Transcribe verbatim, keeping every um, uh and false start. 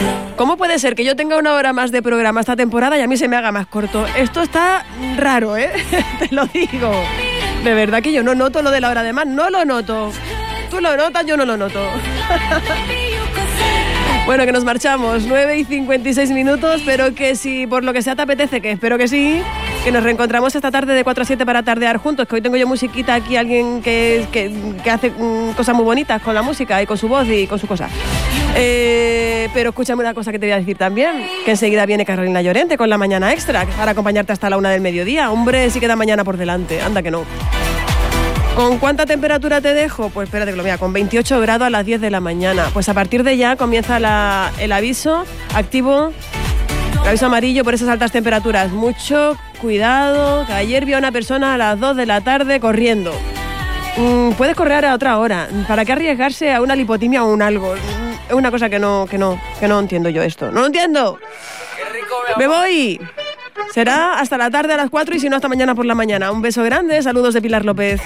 ¿Cómo puede ser que yo tenga una hora más de programa esta temporada y a mí se me haga más corto? Esto está raro, ¿eh? Te lo digo. De verdad que yo no noto lo de la hora de más, no lo noto. Tú lo notas, yo no lo noto. Bueno, que nos marchamos, nueve y cincuenta y seis minutos, pero que si por lo que sea te apetece, que espero que sí, que nos reencontramos esta tarde de cuatro a siete para tardear juntos, que hoy tengo yo musiquita aquí, alguien que, que, que hace mm, cosas muy bonitas con la música y con su voz y con sus cosas. Eh, pero escúchame una cosa que te voy a decir también, que enseguida viene Carolina Llorente con la Mañana Extra, para acompañarte hasta la una del mediodía. Hombre, sí queda mañana por delante, anda que no. ¿Con cuánta temperatura te dejo? Pues espérate que lo vea, con veintiocho grados a las diez de la mañana. Pues a partir de ya comienza la, el aviso activo, el aviso amarillo por esas altas temperaturas. Mucho cuidado, que ayer vi a una persona a las dos de la tarde corriendo. Mm, puedes correr a otra hora. ¿Para qué arriesgarse a una lipotimia o un algo? Es una cosa que no, que no, que no entiendo yo esto. ¡No lo entiendo! ¡Qué rico, me voy! Será hasta la tarde a las cuatro y si no hasta mañana por la mañana. Un beso grande, saludos de Pilar López.